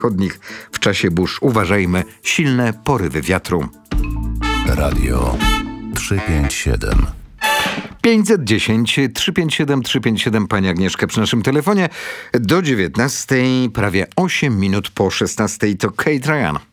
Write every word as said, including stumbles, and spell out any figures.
wschodnich w czasie burz. Uważajmy, silne porywy wiatru. Radio trzysta pięćdziesiąt siedem. pięćset dziesięć trzysta pięćdziesiąt siedem trzysta pięćdziesiąt siedem. Pani Agnieszka przy naszym telefonie do dziewiętnastej, prawie osiem minut po szesnastej to Kate Ryan.